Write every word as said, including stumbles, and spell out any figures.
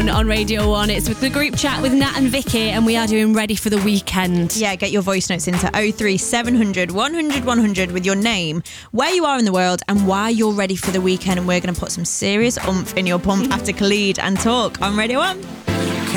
Zone on Radio one. It's with the group chat with Nat and Vicky, and we are doing Ready for the Weekend. Yeah, get your voice notes into oh three seven hundred one hundred one hundred with your name, where you are in the world, and why you're ready for the weekend. And we're going to put some serious oomph in your pump after Khalid and Talk on Radio one.